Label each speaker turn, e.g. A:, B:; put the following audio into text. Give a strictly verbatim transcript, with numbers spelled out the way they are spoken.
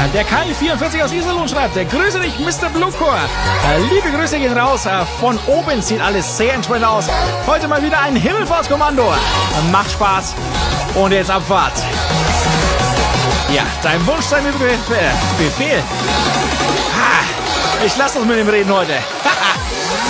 A: Der Kai vierundvierzig aus Iserlohn schreibt, grüße dich, Mister Bluecore. Liebe Grüße gehen raus. Von oben sieht alles sehr entspannt aus. Heute mal wieder ein Himmelfahrtskommando. Macht Spaß. Und jetzt Abfahrt. Ja, dein Wunsch, dein Befehl. Befehl. Ich lasse uns mit dem Reden heute.